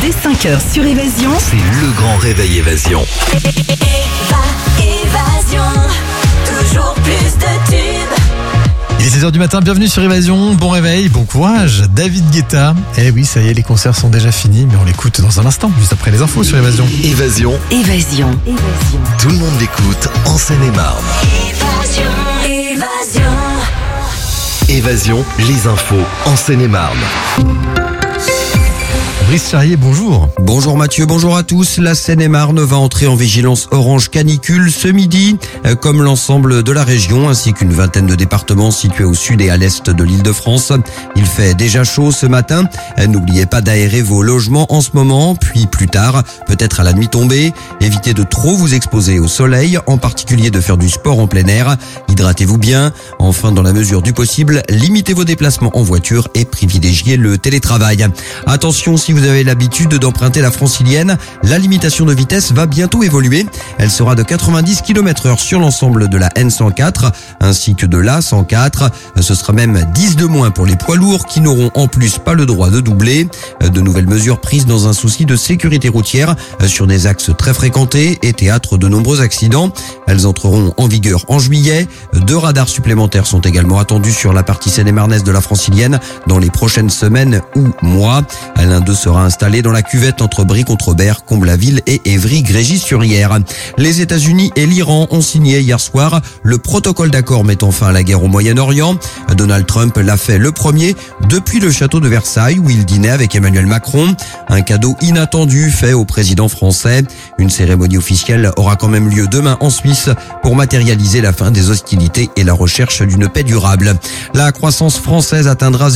dès 5h sur Évasion. C'est le grand réveil Évasion. Évasion, toujours plus de tubes. Il est 16h du matin, bienvenue sur Évasion, bon réveil, bon courage, David Guetta. Eh oui, ça y est, les concerts sont déjà finis, mais on l'écoute dans un instant, juste après les infos sur Évasion. Évasion, Évasion. tout le monde l'écoute en Seine-et-Marne. Évasion, les infos en Seine-et-Marne. Brice Charrier, bonjour. Bonjour Mathieu, bonjour à tous. La Seine-et-Marne va entrer en vigilance orange canicule ce midi, comme l'ensemble de la région, ainsi qu'une vingtaine de départements situés au sud et à l'est de l'Île-de-France. Il fait déjà chaud ce matin. N'oubliez pas d'aérer vos logements en ce moment, puis plus tard, peut-être à la nuit tombée. Évitez de trop vous exposer au soleil, en particulier de faire du sport en plein air. Hydratez-vous bien. Enfin, dans la mesure du possible, limitez vos déplacements en voiture et privilégiez le télétravail. Attention, si vous avez l'habitude d'emprunter la francilienne, la limitation de vitesse va bientôt évoluer. Elle sera de 90 km/h sur l'ensemble de la N104 ainsi que de l'A104. Ce sera même 10 de moins pour les poids lourds qui n'auront en plus pas le droit de doubler. De nouvelles mesures prises dans un souci de sécurité routière sur des axes très fréquentés et théâtre de nombreux accidents. Elles entreront en vigueur en juillet. 2 radars supplémentaires sont également attendus sur la partie seine-et-marnaise de la francilienne dans les prochaines semaines ou mois. L'un d'eux sera installé dans la cuvette entre Brie-Contrebert, Comble-la-Ville et Évry-Grégis-sur-Yère. Les États-Unis et l'Iran ont signé hier soir le protocole d'accord mettant fin à la guerre au Moyen-Orient. Donald Trump l'a fait le premier depuis le château de Versailles où il dînait avec Emmanuel Macron. Un cadeau inattendu fait au président français. Une cérémonie officielle aura quand même lieu demain en Suisse pour matérialiser la fin des hostilités et la recherche d'une paix durable. La croissance française atteindra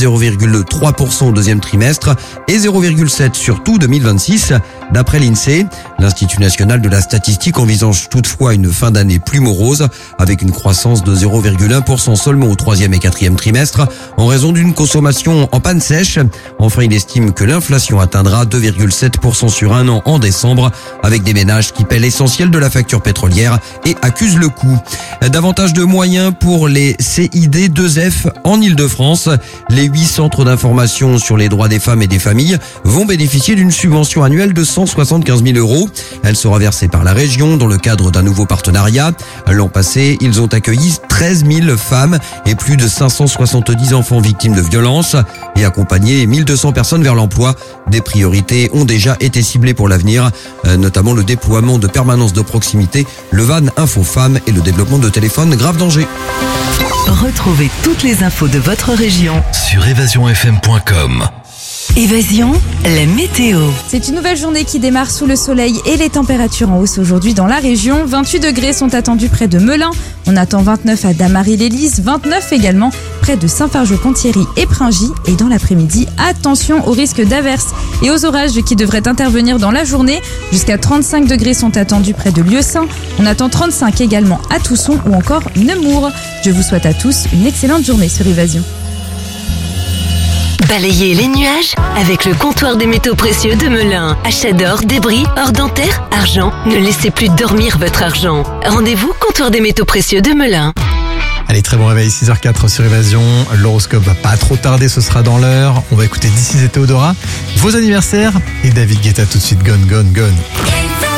0,3% au deuxième trimestre et 0,7% sur tout 2026. D'après l'INSEE, l'Institut national de la statistique envisage toutefois une fin d'année plus morose avec une croissance de 0,1% seulement au troisième et quatrième trimestre en raison d'une consommation en panne sèche. Enfin, il estime que l'inflation atteindra 2,7% sur un an en décembre avec des ménages qui paient l'essentiel de la facture pétrolière et accusent le coût. Davantage de moyens pour les CID2F en Île-de-France. Les 8 centres d'information sur les droits des femmes et des familles vont bénéficier d'une subvention annuelle de 175 000 €. Elle sera versée par la région dans le cadre d'un nouveau partenariat. L'an passé, ils ont accueilli 13 000 femmes et plus de 570 enfants victimes de violences et accompagné 1200 personnes vers l'emploi. Des priorités ont déjà été ciblées pour l'avenir, notamment le déploiement de permanences de proximité, le van Info Femmes et le développement de téléphones grave danger. Retrouvez toutes les infos de votre région Sur évasionfm.com. Évasion, la météo. C'est une nouvelle journée qui démarre sous le soleil et les températures en hausse aujourd'hui dans la région. 28 degrés sont attendus près de Melun. On attend 29 à Damary-les-Lys, 29 également près de Saint-Fargeau-Ponthierry et Pringy. Et dans l'après-midi, attention au risque d'averses et aux orages qui devraient intervenir dans la journée. Jusqu'à 35 degrés sont attendus près de Lieusaint. On attend 35 également à Tousson ou encore Nemours. Je vous souhaite à tous une excellente journée sur Évasion. Balayez les nuages avec le comptoir des métaux précieux de Melun. Achat d'or, débris, or dentaire, argent. Ne laissez plus dormir votre argent. Rendez-vous comptoir des métaux précieux de Melun. Allez, très bon réveil, 6h04 sur Évasion. L'horoscope va pas trop tarder, ce sera dans l'heure. On va écouter This Is et Théodora, vos anniversaires et David Guetta tout de suite. Gone, gone, gone.